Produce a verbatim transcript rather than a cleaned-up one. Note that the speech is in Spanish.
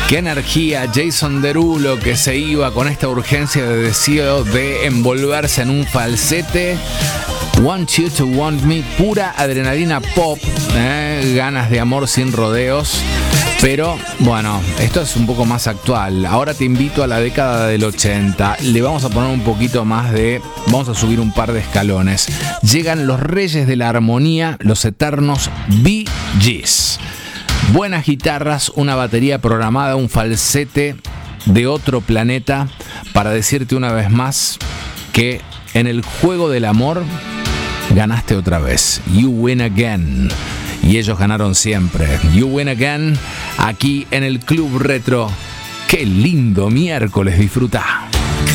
Qué energía, Jason Derulo, que se iba con esta urgencia de deseo de envolverse en un falsete. Want You to Want Me, pura adrenalina pop, eh, ganas de amor sin rodeos. Pero bueno, esto es un poco más actual. Ahora te invito a la década del ochenta. Le vamos a poner un poquito más de... Vamos a subir un par de escalones. Llegan los reyes de la armonía, los eternos Bee Gees. Buenas guitarras, una batería programada, un falsete de otro planeta para decirte una vez más que en el juego del amor ganaste otra vez. You win again. Y ellos ganaron siempre. You win again aquí en el Club Retro. Qué lindo miércoles, disfruta.